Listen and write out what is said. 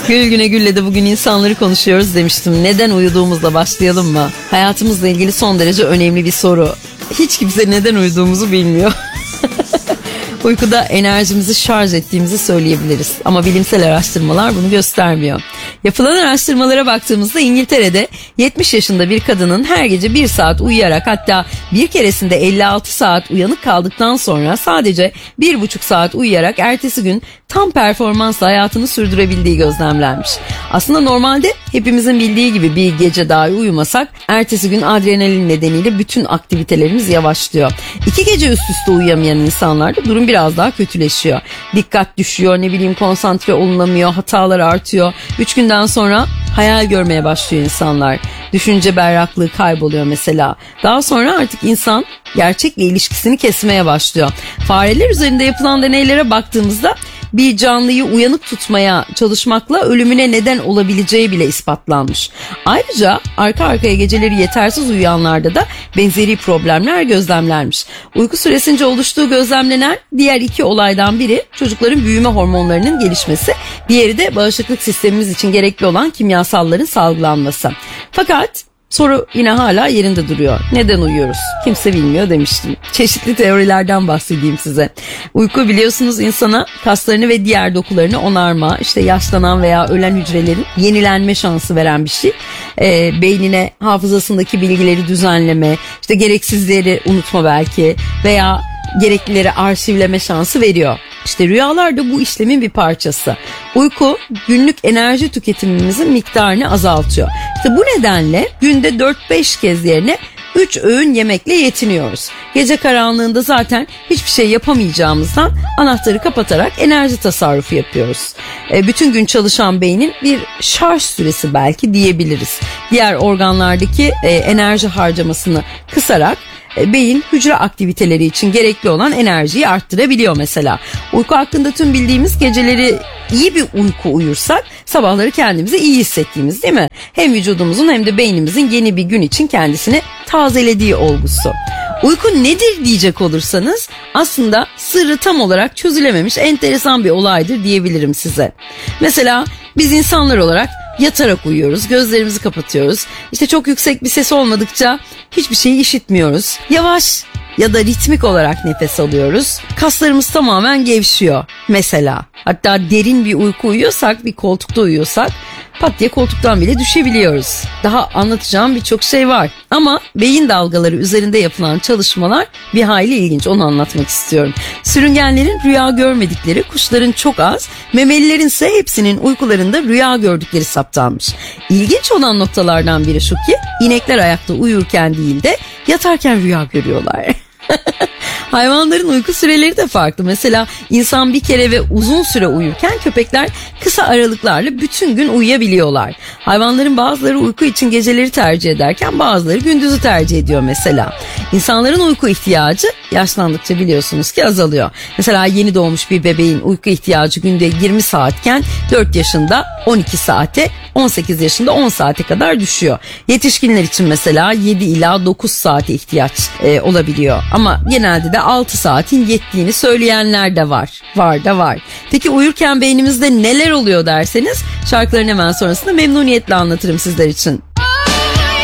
Gül güne gülle de bugün insanları konuşuyoruz demiştim. Neden uyuduğumuzla başlayalım mı? Hayatımızla ilgili son derece önemli bir soru. Hiç kimse neden uyuduğumuzu bilmiyor. Uykuda enerjimizi şarj ettiğimizi söyleyebiliriz. Ama bilimsel araştırmalar bunu göstermiyor. Yapılan araştırmalara baktığımızda İngiltere'de 70 yaşında bir kadının her gece 1 saat uyuyarak, hatta bir keresinde 56 saat uyanık kaldıktan sonra sadece 1,5 saat uyuyarak ertesi gün tam performansla hayatını sürdürebildiği gözlemlenmiş. Aslında normalde hepimizin bildiği gibi bir gece daha uyumasak ertesi gün adrenalin nedeniyle bütün aktivitelerimiz yavaşlıyor. 2 gece üst üste uyuyamayan insanlarda durum biraz daha kötüleşiyor. Dikkat düşüyor, konsantre olunamıyor, hatalar artıyor. 3 günden sonra hayal görmeye başlıyor insanlar. Düşünce berraklığı kayboluyor mesela. Daha sonra artık insan gerçekle ilişkisini kesmeye başlıyor. Fareler üzerinde yapılan deneylere baktığımızda bir canlıyı uyanık tutmaya çalışmakla ölümüne neden olabileceği bile ispatlanmış. Ayrıca arka arkaya geceleri yetersiz uyuyanlarda da benzeri problemler gözlemlenmiş. Uyku süresince oluştuğu gözlemlenen diğer 2 olaydan biri çocukların büyüme hormonlarının gelişmesi, diğeri de bağışıklık sistemimiz için gerekli olan kimyasalların salgılanması. Fakat soru yine hala yerinde duruyor. Neden uyuyoruz? Kimse bilmiyor demiştim. Çeşitli teorilerden bahsedeyim size. Uyku biliyorsunuz insana kaslarını ve diğer dokularını onarma, işte yaşlanan veya ölen hücrelerin yenilenme şansı veren bir şey. Beynine hafızasındaki bilgileri düzenleme, işte gereksizleri unutma belki veya gereklileri arşivleme şansı veriyor. İşte rüyalar da bu işlemin bir parçası. Uyku günlük enerji tüketimimizin miktarını azaltıyor. İşte bu nedenle günde 4-5 kez yerine 3 öğün yemekle yetiniyoruz. Gece karanlığında zaten hiçbir şey yapamayacağımızdan anahtarı kapatarak enerji tasarrufu yapıyoruz. Bütün gün çalışan beynin bir şarj süresi belki diyebiliriz. Diğer organlardaki enerji harcamasını kısarak beyin hücre aktiviteleri için gerekli olan enerjiyi arttırabiliyor mesela. Uyku hakkında tüm bildiğimiz, geceleri iyi bir uyku uyursak sabahları kendimizi iyi hissettiğimiz, değil mi? Hem vücudumuzun hem de beynimizin yeni bir gün için kendisini tazelediği olgusu. Uyku nedir diyecek olursanız aslında sırrı tam olarak çözülememiş enteresan bir olaydır diyebilirim size. Mesela biz insanlar olarak yatarak uyuyoruz, gözlerimizi kapatıyoruz. İşte çok yüksek bir ses olmadıkça hiçbir şeyi işitmiyoruz. Yavaş ya da ritmik olarak nefes alıyoruz. Kaslarımız tamamen gevşiyor mesela. Hatta derin bir uyku uyuyorsak, bir koltukta uyuyorsak pat diye koltuktan bile düşebiliyoruz. Daha anlatacağım birçok şey var. Ama beyin dalgaları üzerinde yapılan çalışmalar bir hayli ilginç. Onu anlatmak istiyorum. Sürüngenlerin rüya görmedikleri, kuşların çok az, memelilerin ise hepsinin uykularında rüya gördükleri saptanmış. İlginç olan noktalardan biri şu ki inekler ayakta uyurken değil de yatarken rüya görüyorlar. Hayvanların uyku süreleri de farklı. Mesela insan bir kere ve uzun süre uyurken köpekler kısa aralıklarla bütün gün uyuyabiliyorlar. Hayvanların bazıları uyku için geceleri tercih ederken bazıları gündüzü tercih ediyor mesela. İnsanların uyku ihtiyacı yaşlandıkça biliyorsunuz ki azalıyor. Mesela yeni doğmuş bir bebeğin uyku ihtiyacı günde 20 saatken 4 yaşında 12 saate, 18 yaşında 10 saate kadar düşüyor. Yetişkinler için mesela 7 ila 9 saate ihtiyaç olabiliyor. Ama genelde de 6 saatin yettiğini söyleyenler de var. Var. Peki uyurken beynimizde neler oluyor derseniz şarkıların hemen sonrasında memnuniyetle anlatırım sizler için.